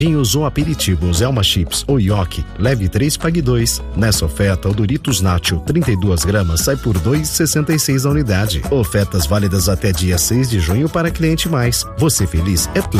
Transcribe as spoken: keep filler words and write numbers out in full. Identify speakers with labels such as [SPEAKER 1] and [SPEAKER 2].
[SPEAKER 1] Vinhos ou aperitivos, Elma Chips ou Yoki, leve três, pague dois. Nessa oferta, o Doritos Nacho trinta e duas gramas sai por dois e sessenta e seis a unidade. Ofertas válidas até dia seis de junho para cliente mais. Você feliz é tudo.